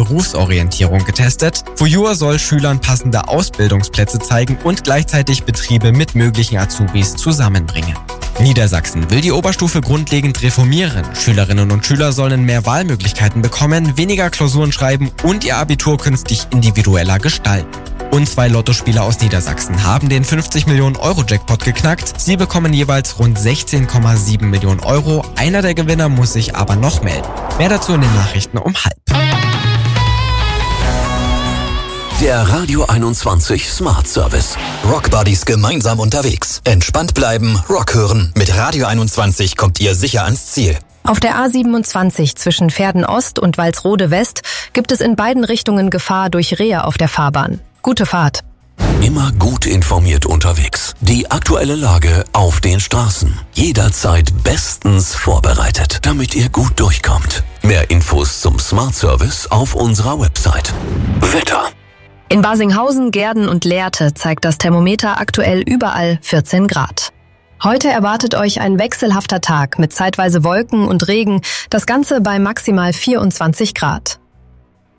Berufsorientierung getestet. FOYUR soll Schülern passende Ausbildungsplätze zeigen und gleichzeitig Betriebe mit möglichen Azubis zusammenbringen. Niedersachsen will die Oberstufe grundlegend reformieren. Schülerinnen und Schüler sollen mehr Wahlmöglichkeiten bekommen, weniger Klausuren schreiben und ihr Abitur künftig individueller gestalten. Und 2 Lottospieler aus Niedersachsen haben den 50 Millionen Euro Jackpot geknackt. Sie bekommen jeweils rund 16,7 Millionen Euro. Einer der Gewinner muss sich aber noch melden. Mehr dazu in den Nachrichten um 12:30. Der Radio 21 Smart Service. Rock Buddies gemeinsam unterwegs. Entspannt bleiben, Rock hören. Mit Radio 21 kommt ihr sicher ans Ziel. Auf der A27 zwischen Verden Ost und Walsrode West gibt es in beiden Richtungen Gefahr durch Rehe auf der Fahrbahn. Gute Fahrt. Immer gut informiert unterwegs. Die aktuelle Lage auf den Straßen. Jederzeit bestens vorbereitet, damit ihr gut durchkommt. Mehr Infos zum Smart Service auf unserer Website. Wetter. In Barsinghausen, Gehrden und Lehrte zeigt das Thermometer aktuell überall 14 Grad. Heute erwartet euch ein wechselhafter Tag mit zeitweise Wolken und Regen, das Ganze bei maximal 24 Grad.